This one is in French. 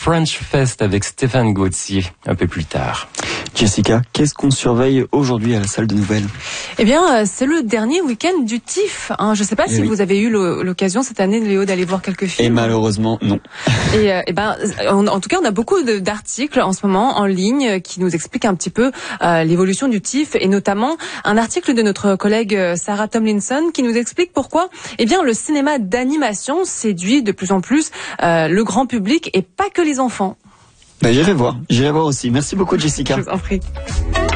French Fest avec Stéphane Gauthier un peu plus tard. Jessica, qu'est-ce qu'on surveille aujourd'hui à la salle de nouvelles? Eh bien, c'est le dernier week-end du TIFF. Je ne sais pas si vous avez eu l'occasion cette année, Léo, d'aller voir quelques films. Et malheureusement, non. En tout cas, on a beaucoup d'articles en ce moment en ligne qui nous expliquent un petit peu l'évolution du TIFF, et notamment un article de notre collègue Sarah Tomlinson qui nous explique pourquoi le cinéma d'animation séduit de plus en plus le grand public et pas que les enfants. J'irai voir aussi. Merci beaucoup, Jessica. Je vous en prie.